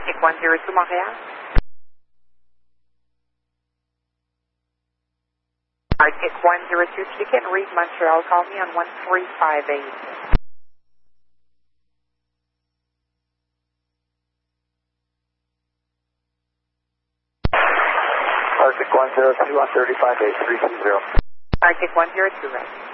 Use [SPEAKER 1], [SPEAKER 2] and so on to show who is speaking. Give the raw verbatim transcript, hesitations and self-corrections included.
[SPEAKER 1] Arctic one zero two Montreal. Arctic one zero two, you can read Montreal, call me on one three five eight.
[SPEAKER 2] Arctic one zero two on thirty-five eight three two zero.
[SPEAKER 1] Arctic one zero two, right.